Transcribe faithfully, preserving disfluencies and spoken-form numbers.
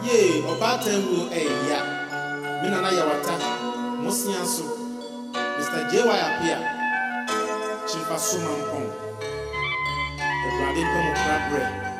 Ye, Obata will a ya. Minana Yawata, Mosianso, Mister J. Y. appear. Chifa Suman Pong. The Brady Pomo Crab Bread.